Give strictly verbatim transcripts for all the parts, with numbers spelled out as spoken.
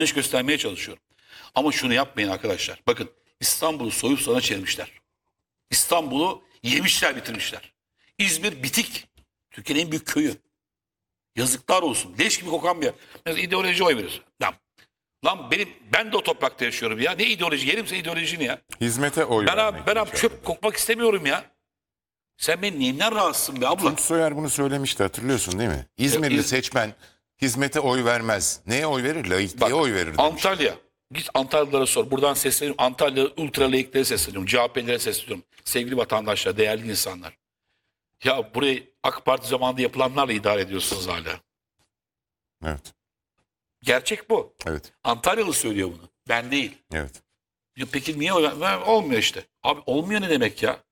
dış göstermeye çalışıyorum. Ama şunu yapmayın arkadaşlar. Bakın İstanbul'u soyup sana çevirmişler. İstanbul'u yemişler, bitirmişler. İzmir bitik. Türkiye'nin en büyük köyü. Yazıklar olsun. Leş gibi kokan bir yer. Mesela ideoloji oy verir. Lan, lan benim, ben de o toprakta yaşıyorum ya. Ne ideoloji? Yerimse ideolojini ya. Hizmete oy Ben abi, vermek ben abi için. çöp kokmak istemiyorum ya. Sen beni neyimden rahatsızsın be abla? Tunç Soyer bunu söylemişti, hatırlıyorsun değil mi? İzmirli İz- seçmen hizmete oy vermez. Neye oy verir? Laikliğe Bak, oy verir demiş. Antalya. Git Antalyalılara sor. Buradan sesleniyorum. Antalya ultra laiklere sesleniyorum. C H P'lilere sesleniyorum. Sevgili vatandaşlar, değerli insanlar. Ya burayı AK Parti zamanında yapılanlarla idare ediyorsunuz hala. Evet. Gerçek bu. Evet. Antalyalı söylüyor bunu. Ben değil. Evet. Ya peki niye oy ver- olmuyor işte. Abi olmuyor ne demek ya?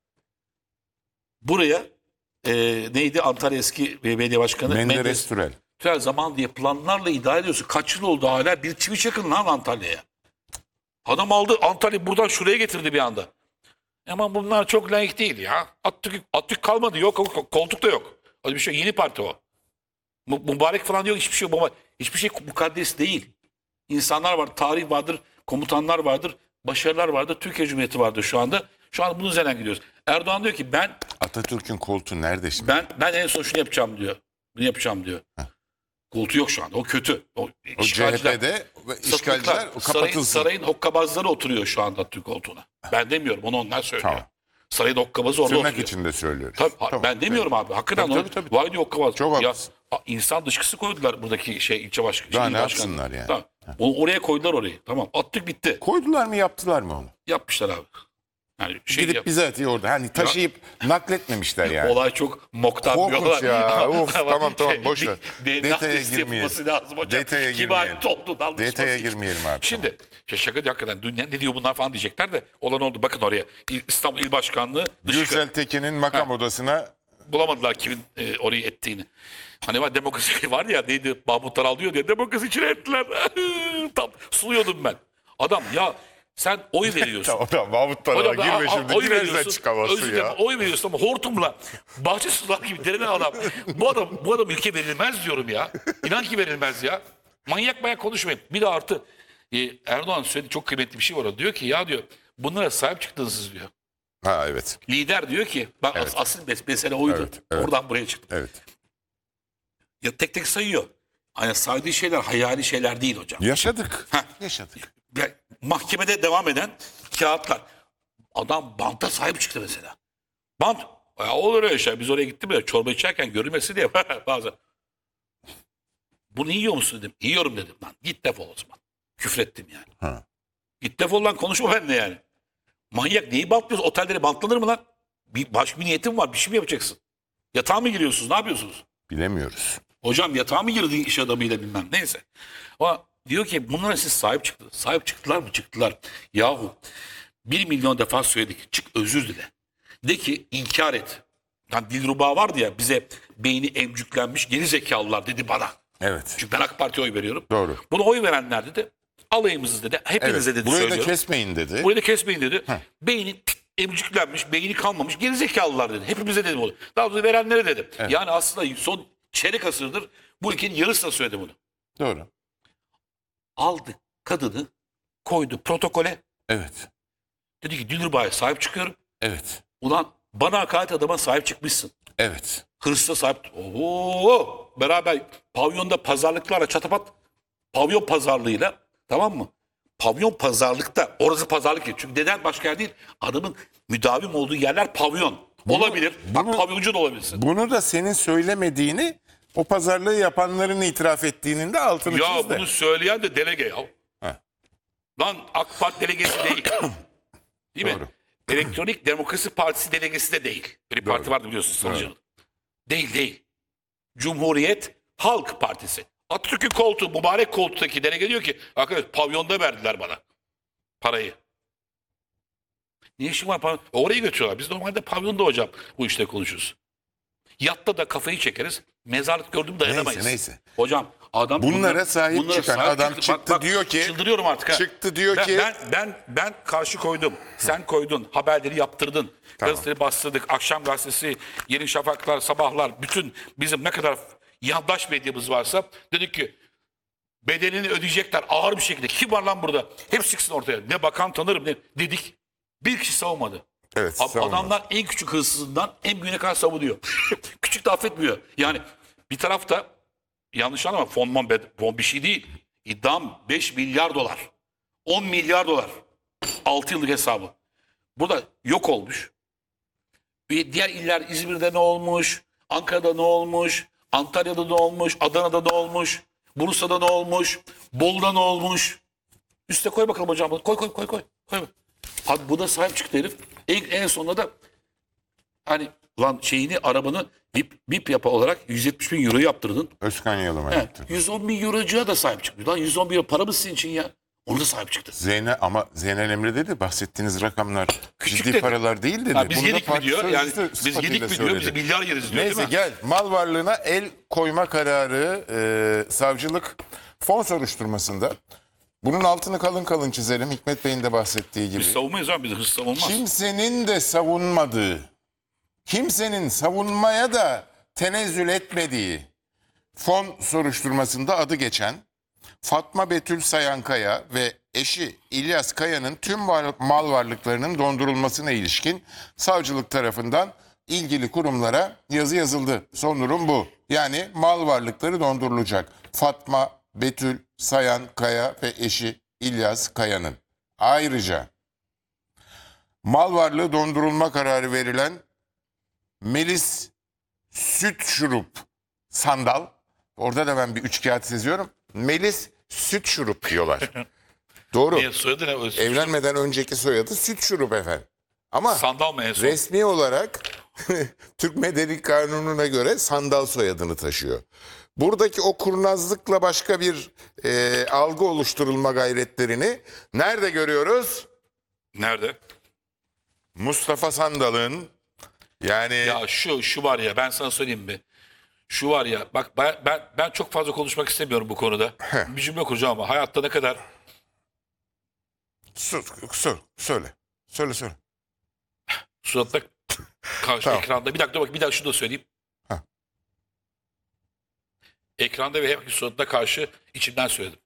Buraya e, neydi Antalya eski belediye başkanı? Menderes Türel. Türel zamanında yapılanlarla idare ediyorsun. Kaç yıl oldu hala bir çivi çakın lan Antalya'ya. Adam aldı Antalya buradan şuraya getirdi bir anda. Ama bunlar çok layık değil ya. Atatürk, Atatürk kalmadı, yok, koltuk da yok. Öyle bir şey, yeni parti o. Mu- Mübarek falan yok, hiçbir şey yok. Hiçbir şey mukaddes değil. İnsanlar var, tarih vardır, komutanlar vardır, başarılar vardır, Türkiye Cumhuriyeti vardır şu anda. Şu an bunun üzerinden gidiyoruz. Erdoğan diyor ki ben Atatürk'ün koltuğu nerede şimdi? ben ben en son şunu yapacağım diyor. Bunu yapacağım diyor. Koltuğu yok şu anda. O kötü. O, O C H P'de ve işgalciler sarayın, kapatılsın. sarayın hokkabazları oturuyor şu anda Türk koltuğuna. Ben demiyorum, onu onlar söylüyor. Tamam. Sarayın hokkabazı orada Tırnak oturuyor. içinde söylüyoruz. Tabii, Tamam. ben demiyorum abi. Hakikaten Tabii, o- tabii, tabii. vay diyor hokkabaz. Çok Ya, haklısın. a- insan dışkısı koydular buradaki şey ilçe başkanı. Daha il ne başkanı. yapsınlar yani? Tamam. O- oraya koydular orayı. Tamam. Attık bitti. Koydular mı, yaptılar mı onu? Yapmışlar abi. Yani şey Gidip yap- bizatihi orada. Hani taşıyıp nakletmemişler yani. Olay çok moktan bir Korkunç olay. ya. Of, Ama tamam, tamam, şey, boş ver. D N A Detaya testi girmeyelim. yapılması lazım hocam. Detaya Kim girmeyelim. ait olduğunu anlaşılması Detaya için. girmeyelim abi. Şimdi şey, şaka değil, hakikaten dünya ne diyor bunlar falan diyecekler de olan oldu. Bakın oraya İstanbul İl Başkanlığı dışkı Gürsel Tekin'in makam odasına bulamadılar kimin e, orayı ettiğini. Hani var demokrasi var ya, neydi Mahmut Aral diyor diye demokrasi içine ettiler. Tam suluyordum ben. Adam ya sen oy veriyorsun. tamam tamam Mahmut Taral'a Hocam, girme a- a- şimdi. oy Girersen veriyorsun, çıkamazsın özür dilerim, ya. oy veriyorsun ama hortumla bahçe sular gibi derine adam. Bu adam bu adam ülke verilmez diyorum ya. İnan ki verilmez ya. Manyak manyak konuşmayın. Bir de artı e, Erdoğan söyledi, çok kıymetli bir şey var. O diyor ki ya diyor bunlara sahip çıktınız siz diyor. Ha evet. Lider diyor ki bak Evet. as- asıl mes- mesele oydu. Evet, evet. Oradan buraya çıktı. Evet. Ya tek tek sayıyor. Hani saydığı şeyler hayali şeyler değil hocam. Yaşadık. Heh. Yaşadık. Ya, mahkemede devam eden kağıtlar. Adam banta sahip çıktı mesela. Bant. Ya olur öyle şey. Biz oraya gittik bile çorba içerken görülmesin diye bazen. Bunu yiyor musun dedim. Yiyorum dedim lan. Git defol o zaman. Küfrettim yani. Ha. Git defol lan, konuşma benimle yani. Manyak, neyi bantlıyorsun? Otelleri bantlanır mı lan? Bir, başka bir niyetin var. Bir şey mi yapacaksın? Yatağa mı giriyorsunuz? Ne yapıyorsunuz? Bilemiyoruz. Hocam yatağa mı girdin iş adamıyla bilmem neyse. Ama diyor ki bunlara siz sahip çıktınız. Sahip çıktılar mı? Çıktılar. Yahu bir milyon defa söyledik. Çık özür dile. De ki inkar et. Yani Dilruba vardı ya, bize beyni emcüklenmiş geri zekalılar dedi bana. Evet. Çünkü ben AK Parti'ye oy veriyorum. Doğru. Buna oy verenler dedi. Alayımız dedi. Hepinize Evet. dedi Burayı da söylüyorum. kesmeyin dedi. Burayı da kesmeyin dedi. Beyni emcüklenmiş, beyni kalmamış geri zekalılar dedi. Hepimize dedim onu. Daha doğrusu verenlere dedim. Yani aslında son çeyrek asırdır bu ülkenin yarısına söyledim bunu. Doğru. Aldı kadını, koydu protokole. Evet. Dedi ki Dilruba'ya sahip çıkıyorum. Evet. Ulan bana hakaret adama sahip çıkmışsın. Evet. Hırsla sahip. Oho! Beraber pavyonda pazarlıklarla çatapat, pavyon pazarlığıyla, tamam mı? Pavyon pazarlıkta, orası pazarlık değil. Çünkü neden başka yer değil? Adamın müdavim olduğu yerler pavyon. Olabilir. Bak bunu- pavyoncu da olabilirsin. Bunu da senin söylemediğini, o pazarlığı yapanların itiraf ettiğinin de altını Ya çiz de. bunu söyleyen de delege ya. Heh. Lan AK Parti delegesi değil. Değil mi? Doğru. Elektronik Demokrasi Partisi delegesi de değil. Böyle bir Doğru. parti vardı biliyorsunuz Salıcı'nın. Değil değil. Cumhuriyet Halk Partisi. Atatürk'ün koltuğu, mübarek koltuğundaki delege diyor ki arkadaş pavyonda verdiler bana parayı. Ne işin var pavyon? Oraya götürüyorlar. Biz normalde pavyonda hocam bu işte konuşuruz. Yatta da kafayı çekeriz. Mezarlık gördüğümü dayanamayız. Neyse, neyse. Hocam adam Bunlara sahip bunlara çıkan sahip adam çıktı. çıktı diyor ki- çıldırıyorum artık ha. çıktı diyor ben, ki- ben ben ben karşı koydum. Sen koydun. Haberleri yaptırdın. Tamam. Gazeteleri bastırdık. Akşam gazetesi, Yeni Şafaklar, Sabahlar, bütün bizim ne kadar yandaş medyamız varsa dedik ki Bedelini ödeyecekler ağır bir şekilde. Kim var lan burada? Hepsi çıksın ortaya. Ne bakan tanırım ne dedik. Bir kişi savunmadı. Evet, Ab- savunmadı. Adamlar en küçük hırsızından en büyüğüne kadar savunuyor. Küçük de affetmiyor. Yani bir tarafta yanlış anlama fonman bed- fon bir şey değil. İddiam beş milyar dolar. on milyar dolar. altı yıllık hesabı. Burada yok olmuş. Bir diğer iller İzmir'de ne olmuş? Ankara'da ne olmuş? Antalya'da ne olmuş? Adana'da ne olmuş? Bursa'da ne olmuş? Bolu'da ne olmuş? Üste koy bakalım hocam. Koy koy koy koy. koy. Abi bu da sahip çıktı herif. En, en sonunda da hani lan şeyini arabanı VIP, VIP yapa olarak yüz yetmiş bin euro yaptırdın. Özkan Yalım'a He, yaptı. yüz on bin eurocuya da sahip çıktı. Lan yüz on bin euro para mı sizin için ya? Onu da sahip çıktı. Zeynep ama Zeynel Emre dedi bahsettiğiniz rakamlar Küçük ciddi dedi. paralar değil dedi. Ha, biz Bunu da yedik mi parti diyor. Yani sözcüsü biz sıfatıyla yedik mi diyor. söyledi. Biz milyar yeriz diyor Neyse değil mi? gel mal varlığına el koyma kararı e, savcılık fon soruşturmasında. Bunun altını kalın kalın çizelim. Hikmet Bey'in de bahsettiği gibi. Biz savunmayız abi. Biz hırs savunmaz. Kimsenin de savunmadığı, kimsenin savunmaya da tenezzül etmediği fon soruşturmasında adı geçen Fatma Betül Sayankaya ve eşi İlyas Kaya'nın tüm var- mal varlıklarının dondurulmasına ilişkin savcılık tarafından ilgili kurumlara yazı yazıldı. Son durum bu. Yani mal varlıkları dondurulacak. Fatma Betül Sayankaya ve eşi İlyas Kaya'nın. Ayrıca mal varlığı dondurulma kararı verilen Melis Süt Şurup Sandal. Orada da ben bir üç kağıt seziyorum. Melis Süt Şurup diyorlar. Doğru. Niye soyadı ne? Öz- Evlenmeden önceki soyadı Süt Şurup efendim. Ama Sandal mı en son? resmi olarak Türk Medeni Kanunu'na göre Sandal soyadını taşıyor. Buradaki o kurnazlıkla başka bir e, algı oluşturulma gayretlerini nerede görüyoruz? Nerede? Mustafa Sandal'ın yani Ya şu şu var ya ben sana söyleyeyim mi? Şu var ya bak ben ben, ben çok fazla konuşmak istemiyorum bu konuda. Bir cümle kuracağım ama hayatta ne kadar Sor, sor, söyle. Söyle söyle. suratla karşı Tamam. ekranda bir dakika bak bir dakika şunu da söyleyeyim. Heh. Ekranda ve hep suratına karşı içimden söyledim.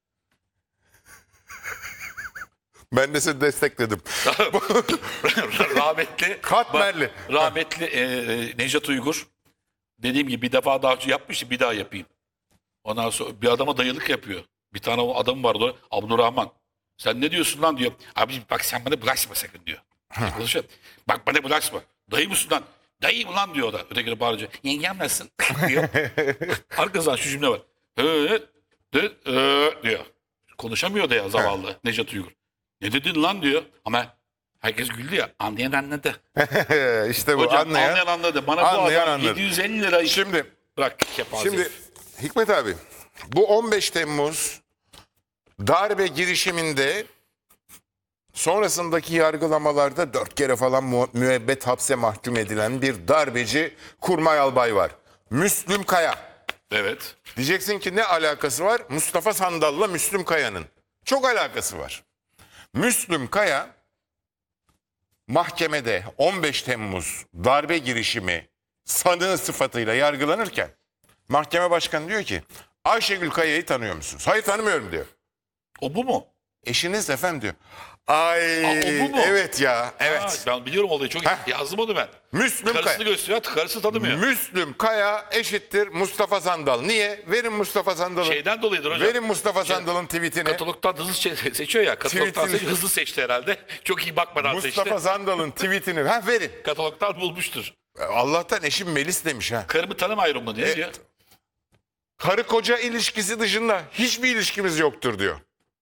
Ben de seni destekledim. rahmetli Katmerli. bak, rahmetli e, e, Nejat Uygur dediğim gibi bir defa daha önce yapmıştım bir daha yapayım. Ondan sonra bir adama dayılık yapıyor. Bir tane o adam vardı orada, Abdurrahman. Sen ne diyorsun lan diyor. Abi bak sen bana bulaşma sakın diyor. Konuşuyor. Bak bana bulaşma. Dayı mısın lan? Dayı lan diyor o da. Öteki bağırınca. Yengem nasılsın? diyor. Arkasından şu cümle var. Hı, hı, hı, diyor. Konuşamıyor da ya zavallı Nejat Uygur. Ne dedin lan diyor. Ama herkes güldü ya. Anlayan anladı. işte bu Hocam anlayan. anlayan anladı. Bana bu anlayan adam anladı. yedi yüz elli lira Şimdi bırak kepaze. Şimdi Hikmet abi bu on beş Temmuz darbe girişiminde sonrasındaki yargılamalarda dört kere falan mu- müebbet hapse mahkum edilen bir darbeci kurmay albay var. Müslüm Kaya. Evet. Diyeceksin ki ne alakası var? Mustafa Sandal'la Müslüm Kaya'nın. Çok alakası var. Müslüm Kaya mahkemede on beş Temmuz darbe girişimi sanığı sıfatıyla yargılanırken mahkeme başkanı diyor ki Ayşegül Kaya'yı tanıyor musunuz? Hayır tanımıyorum diyor. O bu mu? Eşiniz efendim diyor. Ay Aa, o bu mu? evet ya evet. Ha, ben biliyorum olayı çok Heh. yazdım onu ben. Müslüm Karısını Kaya. gösteriyor, karısı tanımıyor. Müslüm Kaya eşittir Mustafa Sandal. Niye? Verin Mustafa Sandal'ın. Şeyden dolayıdır hocam. Verin Mustafa Sandal'ın tweetini. Katalogdan hızlı se- seçiyor ya. Katalogdan Tweetini- seçiyor, hızlı seçti herhalde. Çok iyi bakmadan Mustafa seçti. Sandal'ın tweetini. Ha verin. Katalogdan bulmuştur. Allah'tan eşim Melis demiş ha. Karımı tanımıyorum mu diye E, diyor. Karı koca ilişkisi dışında hiçbir ilişkimiz yoktur diyor.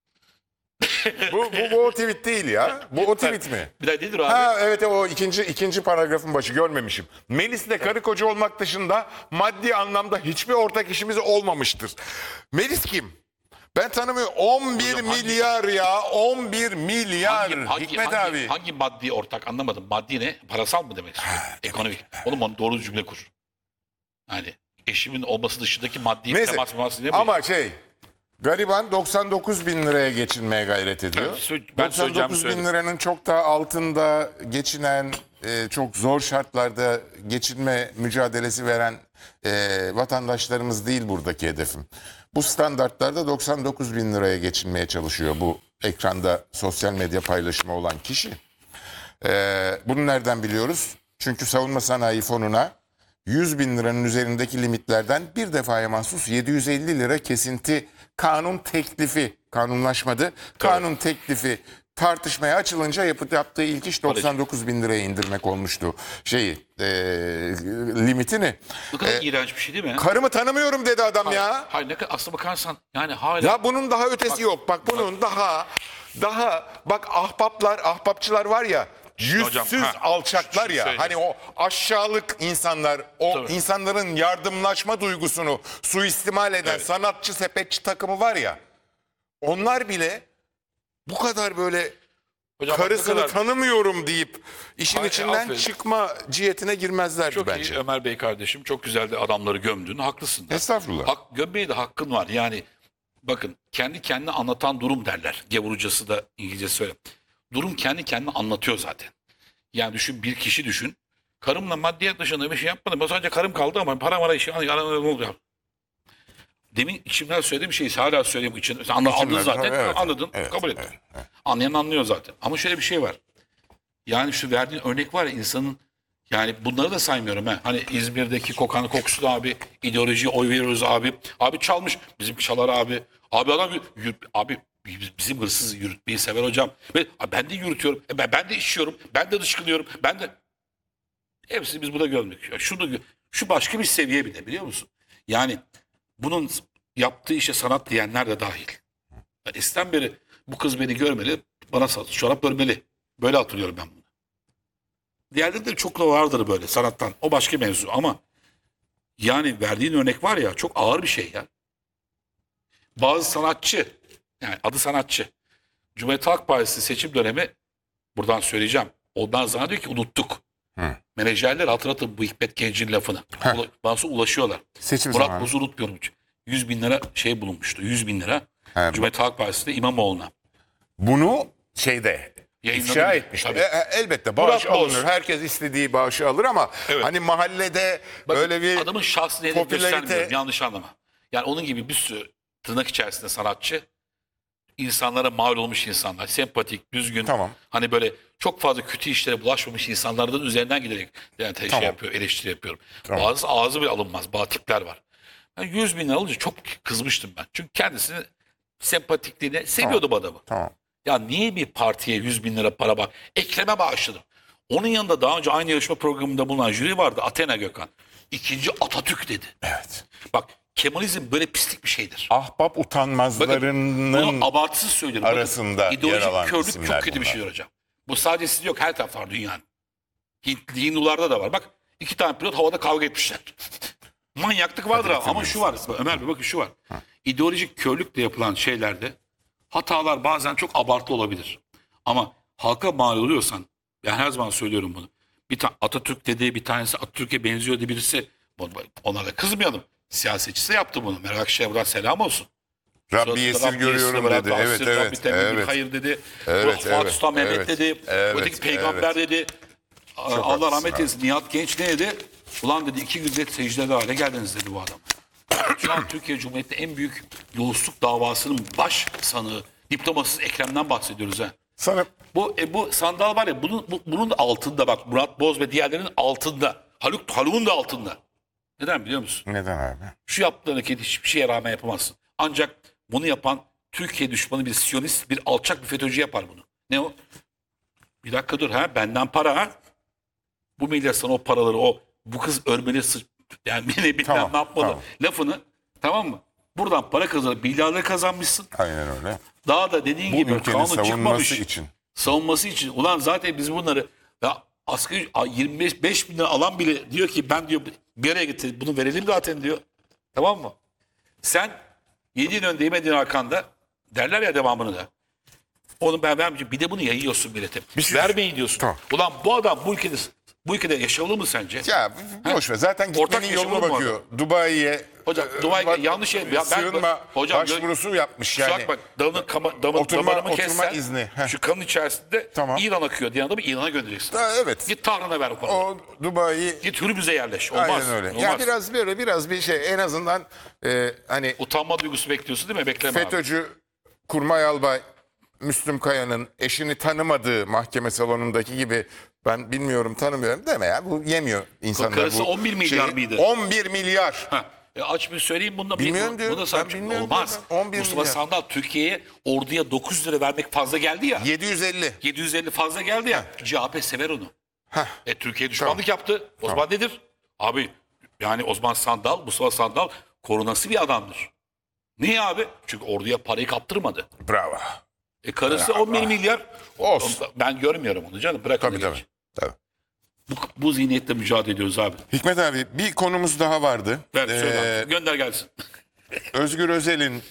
bu, bu, bu o tweet değil ya. Bu o tweet mi? Bir daha nedir o abi? Ha evet o ikinci ikinci paragrafın başı görmemişim. Melis'le karı koca olmak dışında maddi anlamda hiçbir ortak işimiz olmamıştır. Melis kim? Ben tanımıyorum. on bir Hocam hangi- milyar ya. on bir milyar. Hangi, hangi, Hikmet hangi, abi. hangi maddi ortak anlamadım. Maddi ne? Parasal mı demek istiyor? Ekonomik. Oğlum onu doğru cümle kur. Yani eşimin olması dışındaki maddi Neyse temas teması ne bu? ama şey gariban doksan dokuz bin liraya geçinmeye gayret ediyor. Evet, sö- ben doksan söyleyeceğimi dokuz bin söyledim. liranın çok daha altında geçinen, e, çok zor şartlarda geçinme mücadelesi veren e, vatandaşlarımız değil buradaki hedefim. Bu standartlarda doksan dokuz bin liraya geçinmeye çalışıyor bu ekranda sosyal medya paylaşımı olan kişi. Ee, bunu nereden biliyoruz? Çünkü savunma sanayi fonuna yüz bin liranın üzerindeki limitlerden bir defaya mahsus yedi yüz elli lira kesinti kanun teklifi, kanunlaşmadı. Kanun teklifi tartışmaya açılınca yapıp yaptığı ilk iş doksan dokuz bin liraya indirmek olmuştu şeyi e, limitini. Ne kadar iğrenç bir şey değil mi? Karımı tanımıyorum dedi adam ya. Hayır, ne kadar aslına bakarsan yani hala Ya bunun daha ötesi yok. Bak bunun daha daha bak ahbaplar, ahbapçılar var ya. Yüzsüz hocam, ha, alçaklar şunu ya. söyleyeyim. Hani o aşağılık insanlar, o Tabii. insanların yardımlaşma duygusunu suistimal eden Evet. sanatçı sepetçi takımı var ya. Onlar bile bu kadar böyle hocam, bak ne karısını kadar- tanımıyorum deyip işin Ay, içinden aferin. çıkma cihetine girmezlerdi Çok bence. iyi Ömer Bey kardeşim. Çok güzel de adamları gömdün. Haklısın. da. Estağfurullah. Hak, gömmeye de hakkın var. Yani bakın, kendi kendine anlatan durum derler. Gavurcası da İngilizce söyle. Durum kendi kendine anlatıyor zaten. Yani düşün, bir kişi düşün. Karımla maddiyat dışında bir şey yapmadım. Ben sadece karım kaldı ama para mara işi yaramıyor, ne oluyor? Demin içimden söylediğim şeyi hala söyleyeyim. için. Sen anla- anladın zaten. Evet, Anladın. evet, kabul ettin. evet, evet. Anlayan anlıyor zaten. Ama şöyle bir şey var. Yani şu verdiğin örnek var ya, insanın, yani bunları da saymıyorum ha. Hani İzmir'deki kokan kokusu abi, ideolojiye oy veriyoruz abi. Abi çalmış. Bizim çalar abi. Abi adam yürü- abi bizim hırsız yürütmeyi sever hocam. Ve abi ben de yürütüyorum. E Ben, ben de işiyorum. Ben de dışkılıyorum. Ben de hepsini biz burada gördük. Ya Şunu, gö- şu başka bir seviye bir de, biliyor musun? Yani bunun yaptığı işe sanat diyenler de dahil. Ben eskiden beri bu kız beni görmeli, bana sat, çorap örmeli. Böyle hatırlıyorum ben bunu. Diğerleri de çok da vardır böyle sanattan. O başka mevzu ama yani verdiğin örnek var ya, çok ağır bir şey ya. Bazı sanatçı, yani adı sanatçı, Cumhuriyet Halk Partisi seçim dönemi, buradan söyleyeceğim. Ondan zannediyor ki unuttuk. Hı. Menajerler hatırlatın bu Hikmet Genc'in lafını. Ula, bana sonra ulaşıyorlar. Seçim Murat zamanı. Boz'u unutmuyorum. yüz bin lira şey bulunmuştu. yüz bin lira. He, bu- Cumhuriyet Halk Partisi'nde İmamoğlu'na. Bunu şeyde Yayınladı ifşa bile. etmişti. Tabii. E, e, elbette bağış Murat Boz. alınır. Herkes istediği bağışı alır ama Evet. hani mahallede Bakın, öyle bir adamın şahsını hedef popülarite- göstermiyorum, yanlış anlama. Yani onun gibi bir sürü tırnak içerisinde sanatçı, insanlara mal olmuş insanlar, sempatik, düzgün, Tamam. hani böyle çok fazla kötü işlere bulaşmamış insanlardan üzerinden giderek yani şey Tamam. yapıyor, eleştiri yapıyorum. Tamam. Bazı ağzı bile alınmaz, bazı tipler var. Ben yüz bin lira alınca çok kızmıştım ben. Çünkü kendisini sempatikliğine seviyordum adamı. Tamam. Ya niye bir partiye yüz bin lira para bak? Ekrem'e bağışladım. Onun yanında daha önce aynı yarışma programında bulunan jüri vardı, Athena Gökhan. İkinci Atatürk dedi. Evet. Bak, Kemalizm böyle pislik bir şeydir. Ahbap Bakın, utanmazlarının bunu abartısız söylüyorum. Bakın, arasında yer ideolojik alan körlük isimler çok kötü bir bunlar. şey hocam. Bu sadece sizde yok, her tarafta var dünyanın. Hint, Hindularda da var. Bak, iki tane pilot havada kavga etmişler. Manyaklık vardır Hadi ama, ama bitirin şu var. Ömer Bey bakın, şu var. İdeolojik körlükle yapılan şeylerde hatalar bazen çok abartı olabilir. Ama halka mal oluyorsan, ben her zaman söylüyorum bunu. Bir tane Atatürk dediği, bir tanesi Atatürk'e benziyor diye birisi, ona da kızmayalım. Siyasetçisi de yaptı bunu. Merak Akşener'e buradan selam olsun. Rabbi esir görüyorum dedi. Evet, evet, evet. Hayır dedi. Evet, Fatih evet, Sultan Mehmet evet, dedi. evet, Öteki peygamber evet. dedi. Allah haklısın rahmet abi. eylesin. Nihat Genç ne dedi? Ulan dedi, iki günde secdede hale geldiniz dedi bu adam. Şu an Türkiye Cumhuriyeti en büyük yolsuzluk davasının baş sanığı, diplomasız Ekrem'den bahsediyoruz ha. Sana Bu e, bu sandal var ya, bunun bu- bunun da altında, bak, Murat Boz ve diğerlerinin altında. Haluk Haluk'un da altında. Neden biliyor musun? neden abi? Şu yaptığın hareket hiçbir şeye rağmen yapamazsın. Ancak bunu yapan Türkiye düşmanı bir siyonist, bir alçak bir FETÖ'cü yapar bunu. Ne o? Bir dakika dur ha, benden para ha. Bu millet sana o paraları, o bu kız örmeli sı- yani beni bilmem Tamam, ne yapmalı tamam. lafını, tamam mı? Buradan para kazanıp milyarları kazanmışsın. Aynen öyle. Daha da dediğin Bu gibi ülkenin kanun savunması çıkmamış. için. Savunması için. Ulan zaten biz bunları, ya asgari yirmi beş beş bin lira alan bile diyor ki ben diyor bir araya getir bunu verelim zaten diyor. Tamam mı? Sen yediğin önde yemediğin arkanda derler ya devamını da. Onu ben vermeyeceğim. Bir de bunu yayıyorsun millete. Bir şey- Vermeyin diyorsun. Tamam. Ulan bu adam bu ülkede Bu ülkede yaşamalı mı sence? Ya boş ver. Zaten Ortak gitmenin yoluna yaşamı mı bakıyor. Dubai'ye Hocam e, Dubai va- yanlış şey. Ya ben- sığınma hocam, başvurusu yapmış Şu yani. an bak damın, kama, damın Oturma- damarımı oturma kessen, izni. Heh. şu kanın içerisinde Tamam. İran akıyor diyen adamı İran'a göndereceksin. Ha, evet. Git Tahran'a ver o parayı. O Dubai Git Hürmüz'e yerleş. Olmaz. aynen öyle. Olmaz. Ya biraz böyle biraz bir şey en azından e, hani Utanma duygusu bekliyorsun değil mi? Bekleme abi. FETÖ'cü Kurmay Albay Müslüm Kaya'nın eşini tanımadığı mahkeme salonundaki gibi ben bilmiyorum tanımıyorum deme ya. Bu yemiyor insanlar. Karısı bu on bir milyar şeyi. mıydı? on bir milyar. Ha. E aç bir söyleyeyim bunda. Bilmiyorum bu, diyor. bu da Ben sanki bilmiyorum olmaz. diyor. on bir Mustafa milyar. Sandal Türkiye'ye orduya dokuz yüz lira vermek fazla geldi ya. yedi yüz elli. yedi yüz elli fazla geldi ya. C H P sever onu. Heh. E Türkiye düşmanlık yaptı. O zaman nedir? Abi yani Osman Sandal, Mustafa Sandal korunası bir adamdır. Niye abi? Çünkü orduya parayı kaptırmadı. Bravo. E karısı on bir milyar. Olsun. Ben görmüyorum onu canım. Bırak Tabii onu tabii. geç. tabii. Bu, bu zihniyetle mücadele ediyoruz abi. Hikmet abi bir konumuz daha vardı. Ver söyle Ee, abi. Gönder gelsin. Özgür Özel'in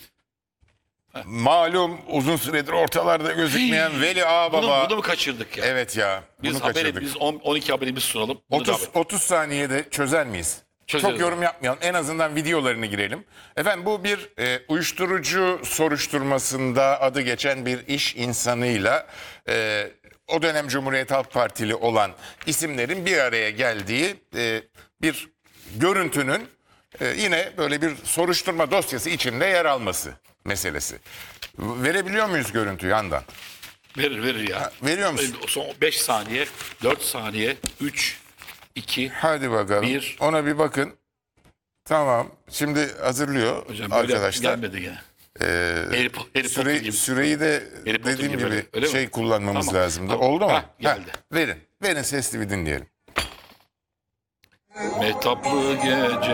malum uzun süredir ortalarda gözükmeyen Veli Ağbaba. Bunu, bunu mu kaçırdık ya? Evet ya. Bunu Biz haberi, kaçırdık. biz on, on iki haberimizi sunalım. Bunu da otuz, haber- otuz saniyede çözer miyiz? Çözeriz Çok yorum yapmayalım. En azından videolarını girelim. Efendim bu bir e, uyuşturucu soruşturmasında adı geçen bir iş insanıyla e, o dönem Cumhuriyet Halk Partili olan isimlerin bir araya geldiği e, bir görüntünün e, yine böyle bir soruşturma dosyası içinde yer alması meselesi. Verebiliyor muyuz görüntüyü Handan? Verir verir ya. Veriyor musun? Son beş saniye, dört saniye, üç, iki. Hadi bakalım. Bir. Ona bir bakın. Tamam. Şimdi hazırlıyor Hocam böyle arkadaşlar. gelmedi gene. Ee, Harry, Po- Harry Potter süre, gibi. süreyi de Harry Potter dediğim gibi gibi öyle, öyle mi? şey kullanmamız Tamam, lazımdı. tamam. Oldu mu? Heh, geldi. Heh, verin. Verin sesli bir dinleyelim. Metaplı gece.